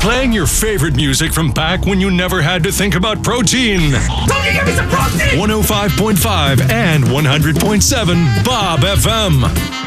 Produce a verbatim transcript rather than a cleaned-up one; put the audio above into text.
Playing your favorite music from back when you never had to think about protein. Don't you give me some protein! one oh five point five and one hundred point seven Bob F M.